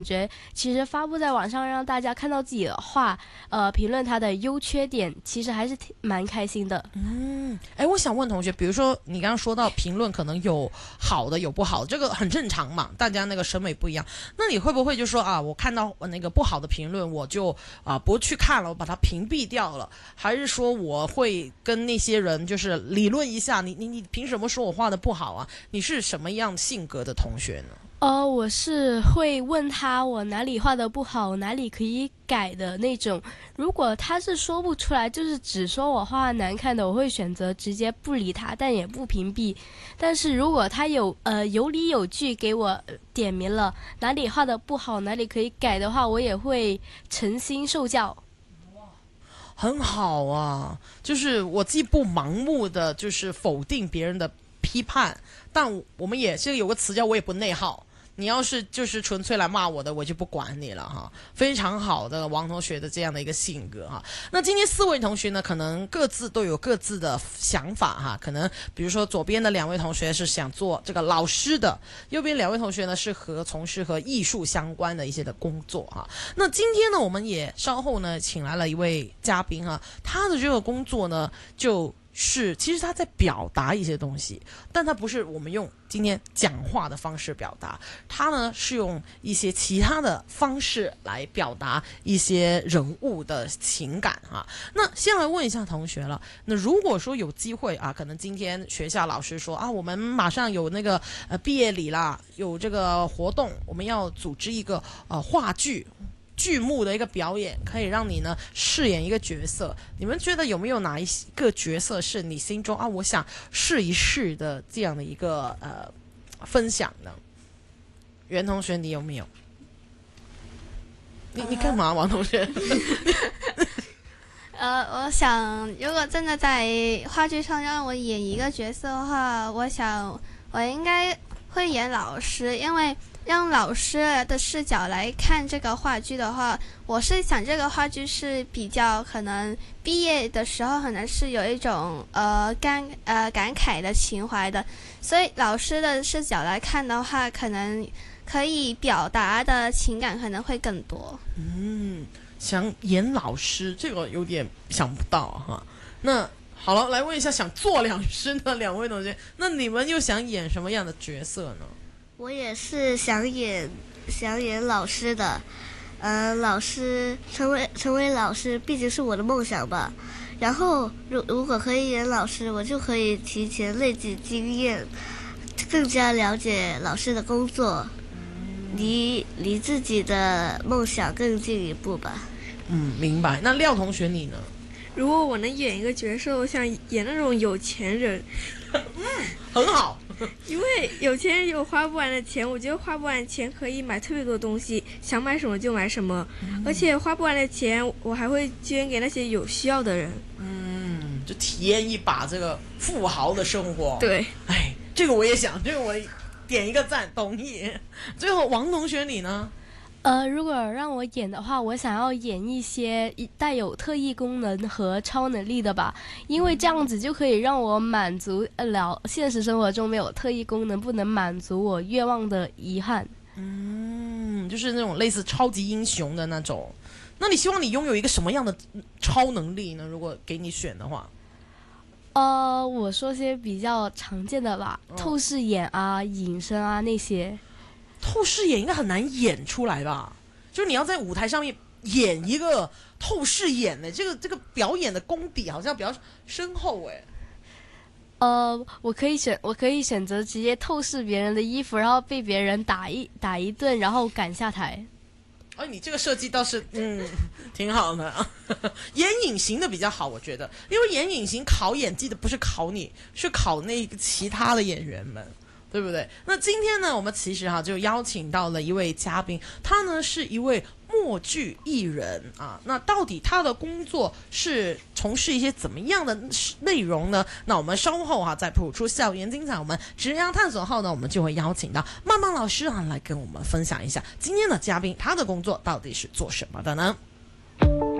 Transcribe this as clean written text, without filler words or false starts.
觉其实发布在网上让大家看到自己的画，评论它的优缺点，其实还是蛮开心的。 我想问同学，比如说你刚刚说到评论可能有好的有不好的，这个很正常嘛，大家那个审美不一样。那你会不会就说啊，我看到那个不好的评论，我就不去看了，我把它屏蔽掉了？还是说我会跟那些人就是理论一下，你凭什么说我画的不好啊？你是什么样性格的同学呢？ 我是会问他我哪里画的不好，哪里可以改的那种。如果他是说不出来，就是只说我画难看的，我会选择直接不理他，但也不屏蔽。但是如果他有理有据给我点明了哪里画的不好，哪里可以改的话，我也会诚心受教。 很好啊，就是我既不盲目的就是否定别人的批判，但我们也是有个词叫我也不内耗。你要是就是纯粹来骂我的，我就不管你了哈。非常好的王同学的这样的一个性格哈。那今天四位同学呢，可能各自都有各自的想法哈。可能比如说左边的两位同学是想做这个老师的，右边两位同学呢是从事和艺术相关的一些的工作哈。那今天呢，我们也稍后呢请来了一位嘉宾哈，他的这个工作呢就是其实他在表达一些东西，但他不是我们用今天讲话的方式表达，他呢是用一些其他的方式来表达一些人物的情感哈。那先来问一下同学了，那如果说有机会啊，可能今天学校老师说啊，我们马上有那个毕业礼啦，有这个活动，我们要组织一个话剧目的一个表演，可以让你呢饰演一个角色。你们觉得有没有哪一个角色是你心中啊，我想试一试的这样的一个分享呢？袁同学，你有没有？你干嘛，王同学？ 我想，如果真的在话剧上让我演一个角色的话，我想我应该会演老师，因为让老师的视角来看这个话剧的话，我是想这个话剧是比较可能毕业的时候可能是有一种感慨的情怀的，所以老师的视角来看的话，可能可以表达的情感可能会更多。 想演老师，这个有点想不到哈。那好了，来问一下想做老师的两位同学，那你们又想演什么样的角色呢？ 我也是想演老师的，老师成为老师毕竟是我的梦想吧。然后如果可以演老师，我就可以提前累积经验，更加了解老师的工作，离自己的梦想更进一步吧。 明白。那廖同学你呢？ 如果我能演一个角色，我想演那种有钱人。 很好。 因为有钱人有花不完的钱，我觉得花不完的钱可以买特别多东西，想买什么就买什么，而且花不完的钱我还会捐给那些有需要的人。 就体验一把这个富豪的生活。 对， 这个我也想，这个我点一个赞，同意。最后王同学你呢？ 如果让我演的话，我想要演一些带有特异功能和超能力的吧，因为这样子就可以让我满足现实生活中没有特异功能不能满足我愿望的遗憾。 就是那种类似超级英雄的那种。那你希望你拥有一个什么样的超能力呢？如果给你选的话。 我说些比较常见的吧，透视眼啊、隐身啊那些。 透视眼应该很难演出来吧？就是你要在舞台上面演一个透视眼呢，这个表演的功底好像比较深厚哎。 我可以选择直接透视别人的衣服，然后被别人打一顿，然后赶下台。 你这个设计倒是挺好的。演隐形的比较好，我觉得，因为演隐形考演技的不是考你，是考那个其他的演员们。对不对？那今天呢，我们其实就邀请到了一位嘉宾，他呢是一位默剧艺人啊。那到底他的工作是从事一些怎么样的内容呢？那我们稍后在谱出校园精彩，我们职涯探索后呢，我们就会邀请到曼曼老师来跟我们分享一下今天的嘉宾他的工作到底是做什么的呢？